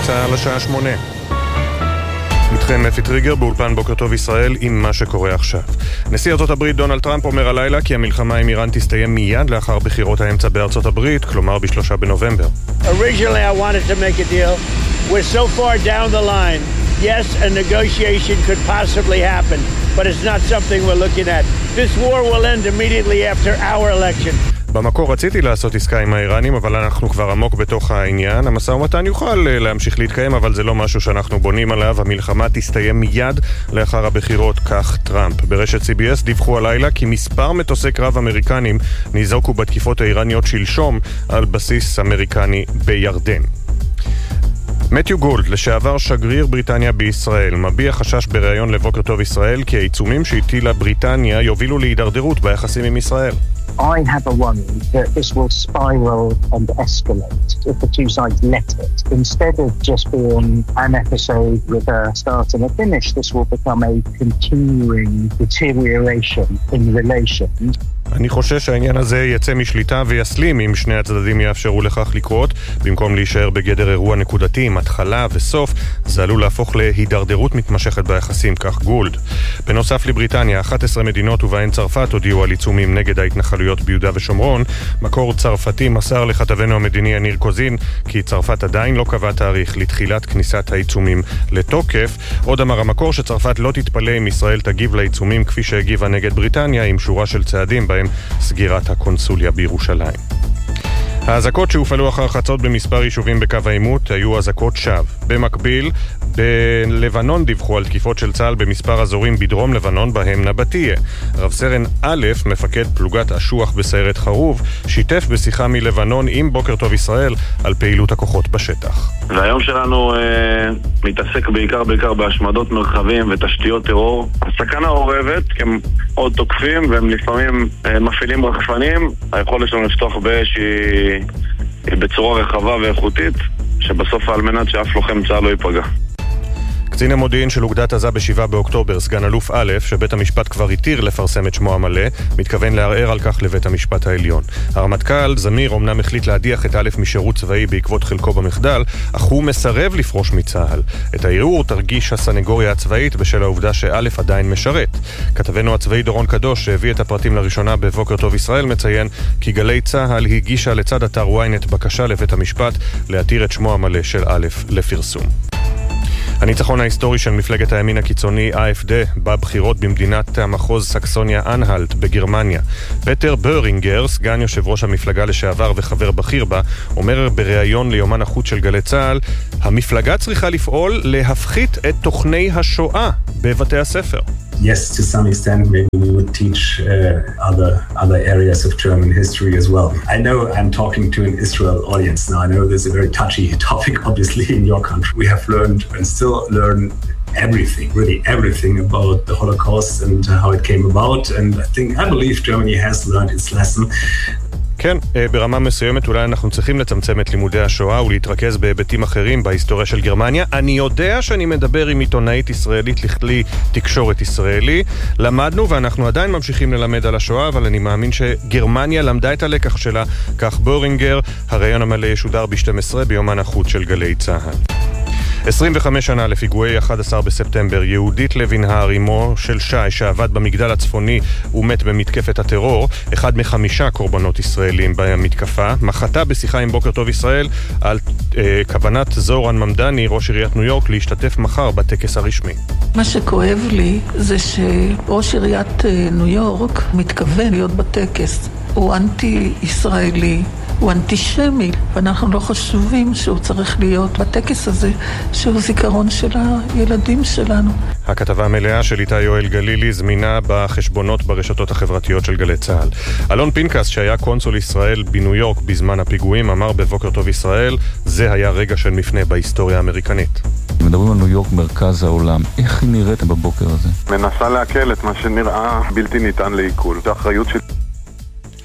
צהל השעה 8. איתכם אפי טריגר באולפן בוקר טוב ישראל עם מה שקורה עכשיו. נשיא ארצות הברית דונלד טראמפ אומר הלילה כי המלחמה עם איראן תסתיים מיד לאחר בחירות האמצע בארצות הברית, כלומר ב3 בנובמבר. Originally I wanted to make a deal. We're so far down the line. Yes, a negotiation could possibly happen, but it's not something we're looking at. This war will end immediately after our election. במקור רציתי לעשות עסקה עם האיראנים, אבל אנחנו כבר עמוק בתוך העניין. המשא ומתן יוכל להמשיך להתקיים, אבל זה לא משהו שאנחנו בונים עליו. המלחמה תסתיים מיד לאחר הבחירות, כך טראמפ. ברשת CBS דיווחו הלילה כי מספר מטוסי קרב אמריקנים ניזוקו בתקיפות האיראניות שלשום על בסיס אמריקני בירדן. מתיו גולד, לשעבר שגריר בריטניה בישראל, מביע חשש בראיון לבוקר טוב ישראל כי העיצומים שהטילה בריטניה יובילו להידרדרות ביחסים עם ישראל. I have a worry that this will spiral and escalate if the two sides let it. Instead of just being an episode with a start and a finish, this will become a continuing deterioration in relations. אני חושש שהעניין הזה יצא משליטה ויסלים אם שני הצדדים יאפשרו לכך לקרות. במקום להישאר בגדר אירוע נקודתי עם התחלה וסוף, זה עלול להפוך להידרדרות מתמשכת ביחסים, כך גולד. בנוסף לבריטניה, 11 מדינות ובהן צרפת הודיעו על עיצומים נגד ההתנחלויות ביהודה ושומרון. מקור צרפתי מסר לכתבנו המדיני יניר קוזין כי צרפת עדיין לא קבעה תאריך לתחילת כניסת העיצומים לתוקף. עוד אמר המקור שצרפת לא תתפלא אם ישראל תגיב לעיצומים כפי שהגיבה נגד בריטניה עם שורה של צעדים בהם סגירת הקונסוליה בירושלים. האזעקות שהופעלו אחר חצות במספר יישובים בקו העימות היו אזעקות שווא. במקביל, בלבנון דיווחו על תקיפות של צה"ל במספר אזורים בדרום לבנון בהם נבטיה. רב סרן א', מפקד פלוגת אשוח בסיירת חרוב, שיתף בשיחה מלבנון עם בוקר טוב ישראל על פעילות הכוחות בשטח. והיום שלנו מתעסק בעיקר בהשמדות מרחבים ותשתיות טרור. הסכנה עורבת, כי הם עוד תוקפים והם לפעמים מפעילים רחפנים. היכולת שלנו לפתוח באש היא בצורה רחבה ואיכותית, שבסוף על מנת שאף לוחם צה"ל לא ייפגע. קצין המודיעין של אוגדת עזה ב7 באוקטובר, סגן אלוף א', שבית המשפט כבר התיר לפרסם את שמו המלא, מתכוון לערער על כך לבית המשפט העליון. הרמטכ"ל זמיר אמנם החליט להדיח את א' משירות צבאי בעקבות חלקו במחדל, אך הוא מסרב לפרוש מצה"ל. את הערעור תרגיש הסנגוריה הצבאית בשל העובדה שא' עדיין משרת. כתבנו הצבאי דורון קדוש, שהביא את הפרטים לראשונה בבוקר טוב ישראל, מציין כי גלי צה"ל הגישה לצד אתר ynet בקשה לבית המשפט להתיר את שמו המלא של א' לפרסום. הניצחון ההיסטורי של מפלגת הימין הקיצוני AfD בבחירות במדינת המחוז סקסוניה אנהלט בגרמניה. פטר ברינגר, סגן יושב ראש המפלגה לשעבר וחבר בכיר בה, אומר בריאיון ליומן החוץ של גלי צה"ל, המפלגה צריכה לפעול להפחית את תוכני השואה בבתי הספר. Yes, to some extent, maybe we would teach other areas of German history as well. I know I'm talking to an Israel audience now. I know this is a very touchy topic, obviously, in your country. We have learned and still learn everything, really everything about the Holocaust and how it came about. And I believe Germany has learned its lesson. כן, ברמה מסוימת אולי אנחנו צריכים לצמצם את לימודי השואה ולהתרכז בהיבטים אחרים בהיסטוריה של גרמניה. אני יודע שאני מדבר עם עיתונאית ישראלית לכלי תקשורת ישראלי. למדנו ואנחנו עדיין ממשיכים ללמד על השואה, אבל אני מאמין שגרמניה למדה את הלקח שלה, כך בורינגר. הראיון המלא ישודר ב-12 ביומן החוץ של גלי צה"ל. 25 שנה לפיגועי 11 בספטמבר, יהודית לוין-הר, אמו של שי שעבד במגדל הצפוני ומת במתקפת הטרור, אחד מ5 קורבנות ישראלים במתקפה, מחתה בשיחה עם בוקר טוב ישראל על כוונת זורן ממדני, ראש עיריית ניו יורק, להשתתף מחר בטקס הרשמי. מה שכואב לי זה שראש עיריית ניו יורק מתכוון להיות בטקס. הוא אנטי-ישראלי, הוא אנטישמי, ואנחנו לא חשובים שהוא צריך להיות בטקס הזה, שהוא זיכרון של הילדים שלנו. הכתבה המלאה של איתי יואל גלילי זמינה בחשבונות ברשתות החברתיות של גלי צה"ל. אלון פינקס, שהיה קונסול ישראל בניו יורק בזמן הפיגועים, אמר בבוקר טוב ישראל, זה היה רגע של מפנה בהיסטוריה האמריקנית. מדברים על ניו יורק מרכז העולם, איך היא נראית בבוקר הזה? מנסה להקל את מה שנראה בלתי ניתן לעיכול. זה האחריות של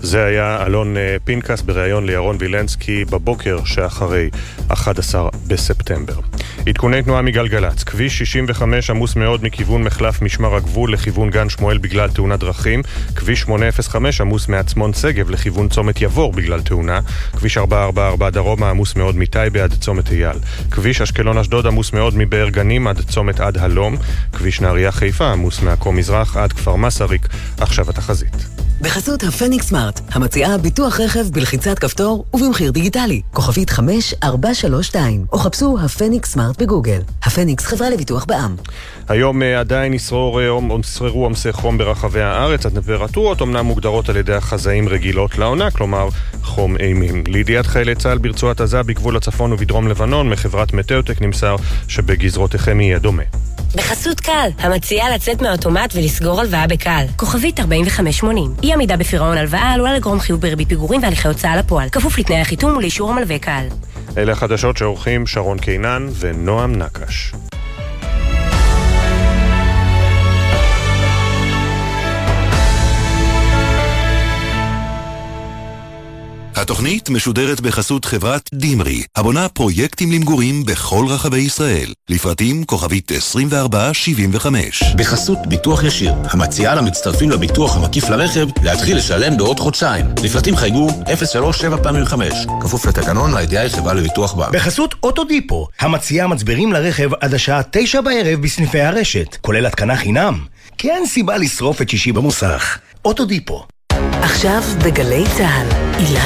זה היה אלון פינקס בריאיון לירון וילנסקי בבוקר שאחרי 11 בספטמבר. עדכוני תנועה מגלגלץ. כביש 65 עמוס מאוד מכיוון מחלף משמר הגבול לכיוון גן שמואל בגלל תאונת דרכים. כביש 805 עמוס מעצמון סגב לכיוון צומת יבור בגלל תאונה. כביש 444 דרומה עמוס מאוד מטייבה עד צומת אייל. כביש אשקלון אשדוד עמוס מאוד מבאר גנים עד צומת עד הלום. כביש נהריה חיפה עמוס מעכו מזרח עד כפר מסריק. עכשיו התחזית. בחסות הפניקס סמארט, המציעה ביטוח רכב בלחיצת כפתור ובמחיר דיגיטלי. כוכבית 5432, או חפשו הפניקס סמארט בגוגל. הפניקס חברה לביטוח בע"מ. היום עדיין נשררו עומסי חום ברחבי הארץ. הטמפרטורות אומנם מוגדרות על ידי החזאים רגילות לעונה, כלומר חום אימים. לידיעת חיילי צה"ל ברצועת עזה בגבול הצפון ובדרום לבנון, מחברת מטאוטק נמסר שבגזרותיכם יהיה דומה. בחסות קל, המציעה לצאת מהאוטומט ולסגור הלוואה בקל. כוכבית 4580. אי עמידה בפירעון הלוואה עלולה לגרום חיוב בריבית פיגורים והליכי הוצאה לפועל. כפוף לתנאי החיתום ולאישור המלווה קל. אלה החדשות שעורכים שרון קינן ונועם נקש. התוכנית משודרת בחסות חברת דימרי, הבונה פרויקטים למגורים בכל רחבי ישראל. לפרטים כוכבית 2475. בחסות ביטוח ישיר, המציעה למצטרפים לביטוח המקיף לרכב להתחיל לשלם בעוד חודשיים. לפרטים חייגו 03755. כפוף לתקנון לידיעה חברה לביטוח בע"מ. בחסות אוטודיפו, המציעה מצברים לרכב עד השעה 9 בערב בסניפי הרשת, כולל התקנה חינם. כי אין סיבה לשרוף את שישי במוסך. אוטודיפו. עכשיו בגלי צהל.